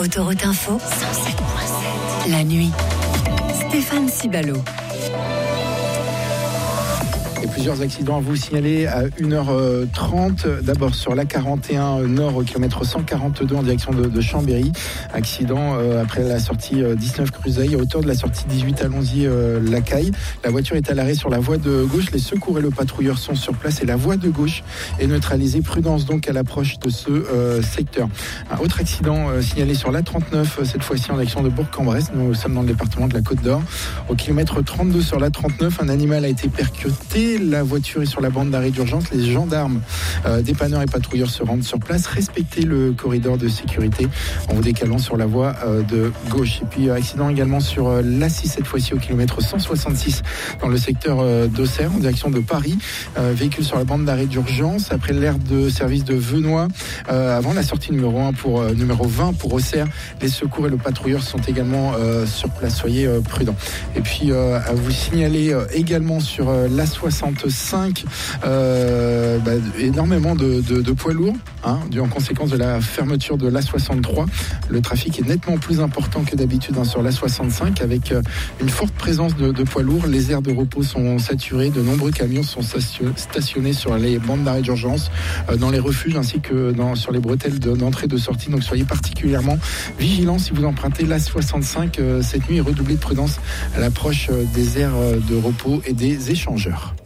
Autoroute Info, 107.7. La nuit. Stéphane Cibalo. Et plusieurs accidents à vous signaler à 1h30. D'abord sur l'A41 Nord au kilomètre 142 en direction de Chambéry. Accident après la sortie 19 Cruzeil à hauteur de la sortie 18 Allons-y-Lacaille. La voiture est à l'arrêt sur la voie de gauche. Les secours et le patrouilleur sont sur place et la voie de gauche est neutralisée. Prudence donc à l'approche de ce secteur. Un autre accident signalé sur l'A39, cette fois-ci en direction de Bourg-en-Bresse. Nous sommes dans le département de la Côte-d'Or. Au kilomètre 32 sur l'A39, un animal a été percuté. La voiture est sur la bande d'arrêt d'urgence. Les gendarmes, dépanneurs et patrouilleurs se rendent sur place. Respectez le corridor de sécurité en vous décalant sur la voie de gauche. Et puis accident également sur l'A6, cette fois-ci au kilomètre 166 dans le secteur d'Auxerre en direction de Paris. Véhicule sur la bande d'arrêt d'urgence après l'aire de service de Venoy. Avant la sortie numéro 20 pour Auxerre. Les secours et le patrouilleur sont également sur place. Soyez prudents. Et puis à vous signaler également sur l'A65 énormément de poids lourds en conséquence de la fermeture de l'A63. Le trafic est nettement plus important que d'habitude sur l'A65 avec une forte présence de poids lourds. Les aires de repos sont saturées. De nombreux camions sont stationnés sur les bandes d'arrêt d'urgence, dans les refuges ainsi que sur les bretelles d'entrée et de sortie. Donc soyez particulièrement vigilants si vous empruntez l'A65 cette nuit et redoublez de prudence à l'approche des aires de repos et des échangeurs.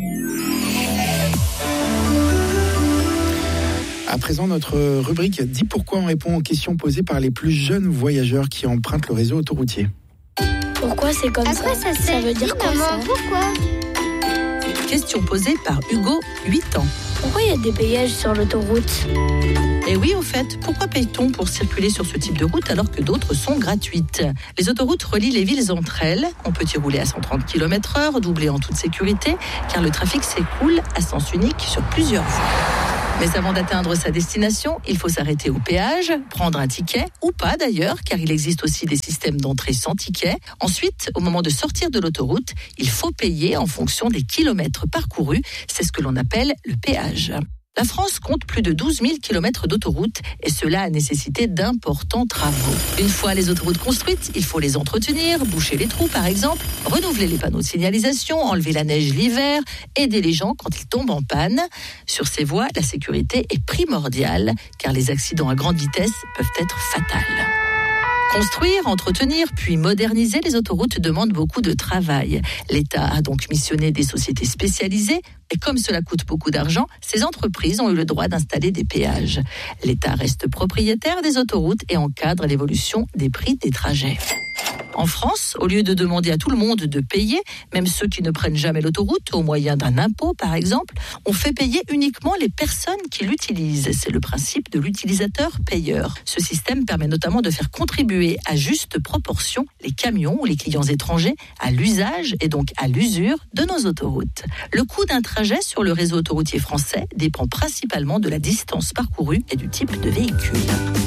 À présent, notre rubrique dit pourquoi on répond aux questions posées par les plus jeunes voyageurs qui empruntent le réseau autoroutier. Pourquoi c'est comme ça? Ça veut dire quoi ça? Pourquoi? Question posée par Hugo, 8 ans. Pourquoi il y a des péages sur l'autoroute? Et oui, au fait, pourquoi paye-t-on pour circuler sur ce type de route alors que d'autres sont gratuites? Les autoroutes relient les villes entre elles. On peut y rouler à 130 km/h, doubler en toute sécurité, car le trafic s'écoule à sens unique sur plusieurs voies. Mais avant d'atteindre sa destination, il faut s'arrêter au péage, prendre un ticket, ou pas d'ailleurs, car il existe aussi des systèmes d'entrée sans ticket. Ensuite, au moment de sortir de l'autoroute, il faut payer en fonction des kilomètres parcourus. C'est ce que l'on appelle le péage. La France compte plus de 12 000 km d'autoroutes et cela a nécessité d'importants travaux. Une fois les autoroutes construites, il faut les entretenir, boucher les trous par exemple, renouveler les panneaux de signalisation, enlever la neige l'hiver, aider les gens quand ils tombent en panne. Sur ces voies, la sécurité est primordiale car les accidents à grande vitesse peuvent être fatals. Construire, entretenir, puis moderniser les autoroutes demande beaucoup de travail. L'État a donc missionné des sociétés spécialisées et comme cela coûte beaucoup d'argent, ces entreprises ont eu le droit d'installer des péages. L'État reste propriétaire des autoroutes et encadre l'évolution des prix des trajets. En France, au lieu de demander à tout le monde de payer, même ceux qui ne prennent jamais l'autoroute, au moyen d'un impôt par exemple, on fait payer uniquement les personnes qui l'utilisent. C'est le principe de l'utilisateur-payeur. Ce système permet notamment de faire contribuer à juste proportion les camions ou les clients étrangers à l'usage et donc à l'usure de nos autoroutes. Le coût d'un trajet sur le réseau autoroutier français dépend principalement de la distance parcourue et du type de véhicule.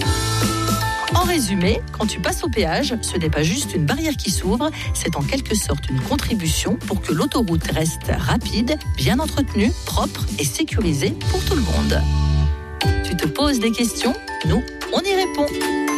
En résumé, quand tu passes au péage, ce n'est pas juste une barrière qui s'ouvre, c'est en quelque sorte une contribution pour que l'autoroute reste rapide, bien entretenue, propre et sécurisée pour tout le monde. Tu te poses des questions? Nous, on y répond.